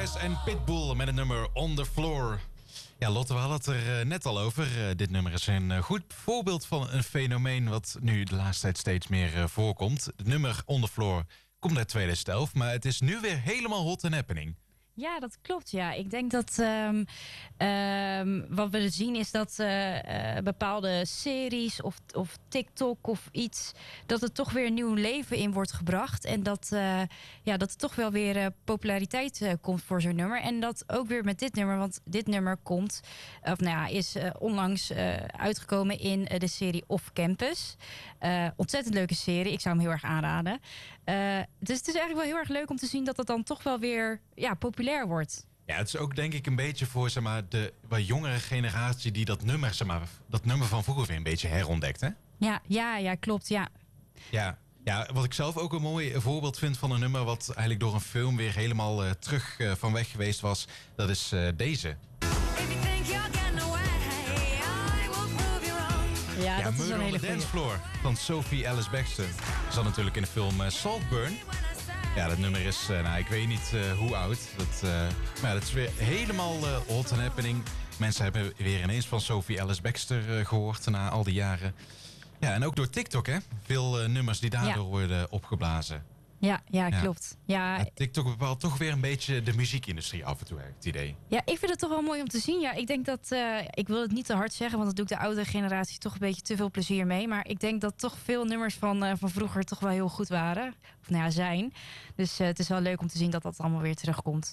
Gomez en Pitbull met het nummer On The Floor. Ja, Lotte, we hadden het er net al over. Dit nummer is een goed voorbeeld van een fenomeen wat nu de laatste tijd steeds meer voorkomt. Het nummer On The Floor komt uit 2011, maar het is nu weer helemaal hot and happening. Ja, dat klopt. Ja, ik denk dat wat we zien is dat bepaalde series of TikTok of iets, dat er toch weer een nieuw leven in wordt gebracht. En dat er toch wel weer populariteit komt voor zo'n nummer. En dat ook weer met dit nummer, want dit nummer is onlangs uitgekomen in de serie Off Campus. Ontzettend leuke serie. Ik zou hem heel erg aanraden. Dus het is eigenlijk wel heel erg leuk om te zien dat het dan toch wel weer populair wordt. Ja, het is ook denk ik een beetje voor de wat jongere generatie die dat nummer van vroeger weer een beetje herontdekt, hè? Ja, klopt, ja. Ja, wat ik zelf ook een mooi voorbeeld vind van een nummer wat eigenlijk door een film weer helemaal terug van weg geweest was, dat is deze. Ja, dat is Murder een on hele the goeie. Dance Floor van Sophie Ellis Bextor. Dat zat natuurlijk in de film Saltburn. Ja, dat nummer is, ik weet niet hoe oud. Maar dat is weer helemaal hot and happening. Mensen hebben weer ineens van Sophie Ellis Bextor gehoord na al die jaren. Ja, en ook door TikTok, hè? Veel nummers die daardoor worden opgeblazen. Ja, klopt. Ja, TikTok bepaalt toch weer een beetje de muziekindustrie af en toe, heb ik het idee. ja, ik vind het toch wel mooi om te zien. Ja, ik denk dat, ik wil het niet te hard zeggen, want dat doe ik de oudere generatie toch een beetje te veel plezier mee. Maar ik denk dat toch veel nummers van vroeger toch wel heel goed waren. Of zijn. Dus het is wel leuk om te zien dat dat allemaal weer terugkomt.